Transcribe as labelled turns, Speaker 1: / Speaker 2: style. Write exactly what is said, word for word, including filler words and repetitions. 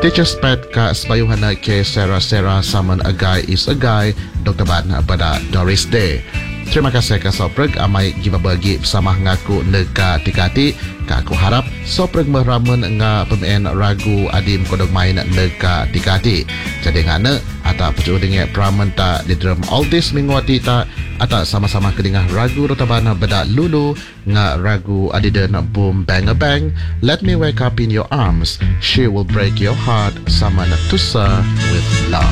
Speaker 1: Teachers pet ka sebayuhana ke sera-sera saman agay is agay Doktor Ban pada Doris Day. Terima kasih ke Sopreg amai gibabagi bersama ngaku neka tikati ka aku harap Sopreg meramen nga pemain ragu adim kodok main neka tikati. Jadi ngana ata pecu dengan pramen ta di drum all this minggu ta ata sama-sama kedingah ragu rotabana beda lulu nga ragu adiden boom bang a bang. Let me wake up in your arms. She will break your heart sama natusa with love.